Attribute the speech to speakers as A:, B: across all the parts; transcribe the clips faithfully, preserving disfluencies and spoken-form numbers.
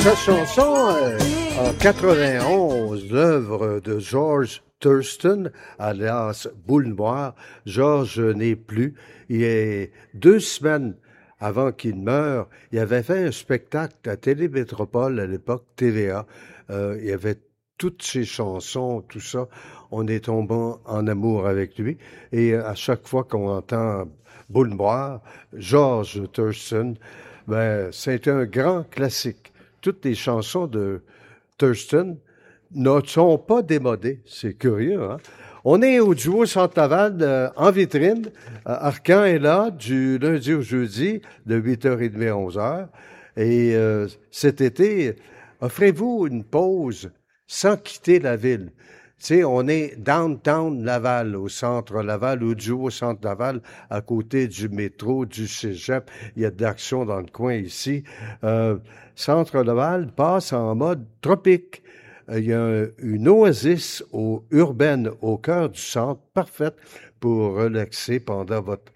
A: Cette chanson, euh, en quatre-vingt-onze, l'œuvre de George Thurston, alias Boule Noire. George n'est plus. Il y a deux semaines avant qu'il meure, il avait fait un spectacle à Télémétropole, à l'époque T V A. Euh, il y avait toutes ses chansons, tout ça. On est tombé en amour avec lui. Et à chaque fois qu'on entend Boule Noire, George Thurston, ben, c'est un grand classique. Toutes les chansons de Thurston ne sont pas démodées. C'est curieux, hein? On est au duo Centre-Laval euh, en vitrine. Euh, Arcan est là du lundi au jeudi de huit heures trente à onze heures. Et euh, cet été, offrez-vous une pause sans quitter la ville. Tu sais, on est downtown Laval, au centre Laval, au duo Centre Laval, à côté du métro, du cégep. Il y a de l'action dans le coin ici. Euh, centre Laval passe en mode tropique. Il y a une oasis au, urbaine au cœur du centre, parfaite pour relaxer pendant votre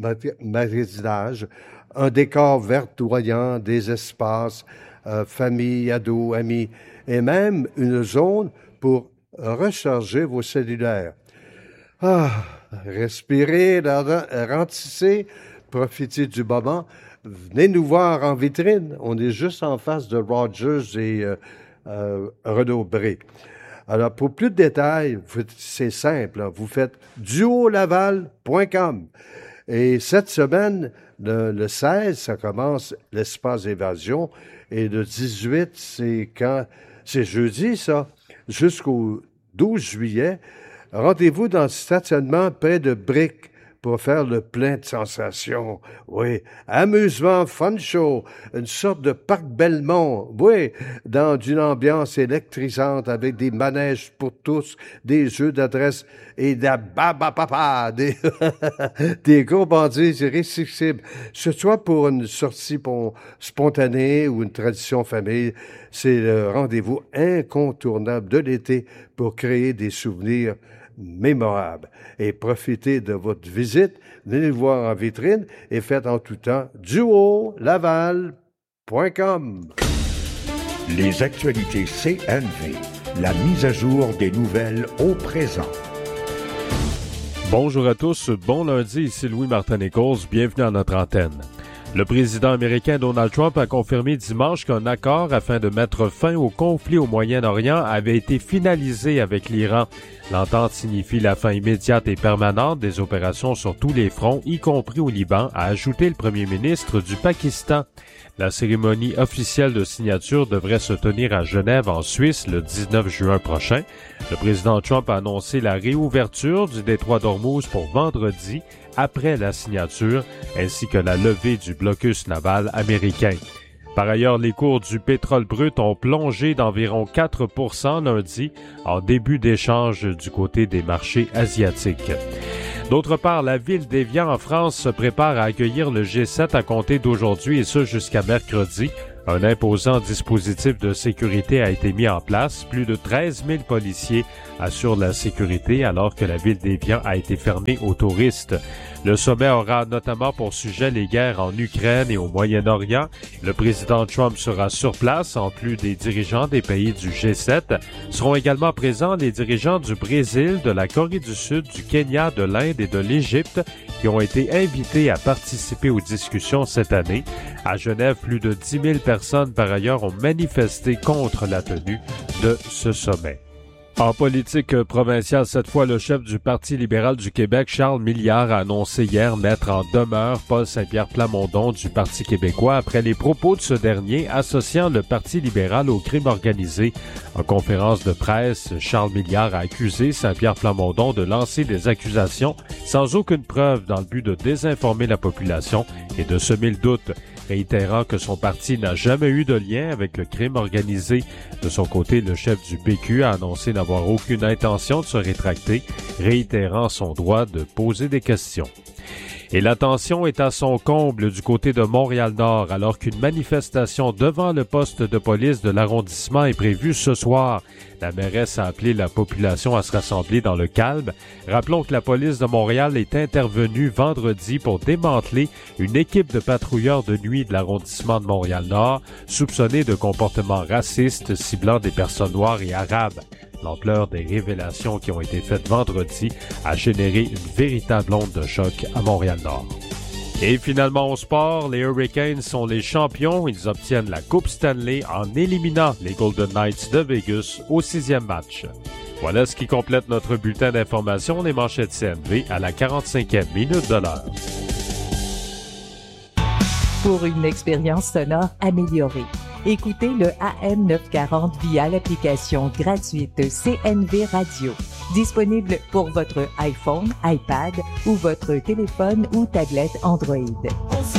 A: magasinage. Un décor verdoyant, des espaces, euh, famille, ados, amis, et même une zone pour recharger vos cellulaires. Ah, respirez, ralentissez, profitez du moment. Venez nous voir en vitrine. On est juste en face de Rogers et euh, euh, Renaud-Bré. Alors, pour plus de détails, c'est simple. Hein, vous faites duo laval point com. Et cette semaine, le, le seize, ça commence l'espace évasion. Et le dix-huit, c'est quand... C'est jeudi, ça. Jusqu'au douze juillet, rendez-vous dans le stationnement près de Brick pour faire le plein de sensations. Oui, amusement, fun show, une sorte de parc Belmont. Oui, dans une ambiance électrisante avec des manèges pour tous, des jeux d'adresse et de baba papa, des, des gros bandits irrésistibles. Ce soit pour une sortie pour, spontanée ou une tradition famille, c'est le rendez-vous incontournable de l'été pour créer des souvenirs mémorable. Et profitez de votre visite, venez le voir en vitrine et faites en tout temps duo laval point com.
B: Les actualités C N V, la mise à jour des nouvelles au présent.
C: Bonjour à tous, bon lundi, ici Louis-Martin Nichols, bienvenue à notre antenne. Le président américain Donald Trump a confirmé dimanche qu'un accord afin de mettre fin au conflit au Moyen-Orient avait été finalisé avec l'Iran. L'entente signifie la fin immédiate et permanente des opérations sur tous les fronts, y compris au Liban, a ajouté le premier ministre du Pakistan. La cérémonie officielle de signature devrait se tenir à Genève, en Suisse, le dix-neuf juin prochain. Le président Trump a annoncé la réouverture du détroit d'Ormuz pour vendredi, après la signature, ainsi que la levée du blocus naval américain. Par ailleurs, les cours du pétrole brut ont plongé d'environ quatre pour cent lundi, en début d'échange du côté des marchés asiatiques. D'autre part, la ville d'Évian en France se prépare à accueillir le G sept à compter d'aujourd'hui et ce jusqu'à mercredi. Un imposant dispositif de sécurité a été mis en place. Plus de treize mille policiers assurent la sécurité alors que la ville d'Évian a été fermée aux touristes. Le sommet aura notamment pour sujet les guerres en Ukraine et au Moyen-Orient. Le président Trump sera sur place, en plus des dirigeants des pays du G sept. Seront également présents les dirigeants du Brésil, de la Corée du Sud, du Kenya, de l'Inde et de l'Égypte qui ont été invités à participer aux discussions cette année. À Genève, plus de dix mille personnes par ailleurs ont manifesté contre la tenue de ce sommet. En politique provinciale, cette fois, le chef du Parti libéral du Québec, Charles Milliard, a annoncé hier mettre en demeure Paul Saint-Pierre Plamondon du Parti québécois après les propos de ce dernier associant le Parti libéral au crime organisé. En conférence de presse, Charles Milliard a accusé Saint-Pierre Plamondon de lancer des accusations sans aucune preuve dans le but de désinformer la population et de semer le doute, réitérant que son parti n'a jamais eu de lien avec le crime organisé. De son côté, le chef du P Q a annoncé n'avoir aucune intention de se rétracter, réitérant son droit de poser des questions. Et la tension est à son comble du côté de Montréal-Nord alors qu'une manifestation devant le poste de police de l'arrondissement est prévue ce soir. La mairesse a appelé la population à se rassembler dans le calme. Rappelons que la police de Montréal est intervenue vendredi pour démanteler une équipe de patrouilleurs de nuit de l'arrondissement de Montréal-Nord soupçonnée de comportements racistes ciblant des personnes noires et arabes. L'ampleur des révélations qui ont été faites vendredi a généré une véritable onde de choc à Montréal-Nord. Et finalement au sport, les Hurricanes sont les champions. Ils obtiennent la Coupe Stanley en éliminant les Golden Knights de Vegas au sixième match. Voilà ce qui complète notre bulletin d'information des manchettes C N V à la quarante-cinquième minute de l'heure.
D: Pour une expérience sonore améliorée, écoutez le A M neuf cent quarante via l'application gratuite C N V Radio. Disponible pour votre iPhone, iPad ou votre téléphone ou tablette Android.